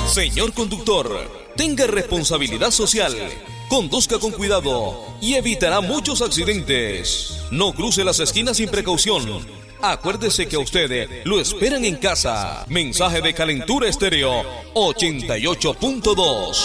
Señor conductor, tenga responsabilidad social, conduzca con cuidado y evitará muchos accidentes. No cruce las esquinas sin precaución. Acuérdese que a usted lo esperan en casa. Mensaje de Calentura Estéreo 88.2.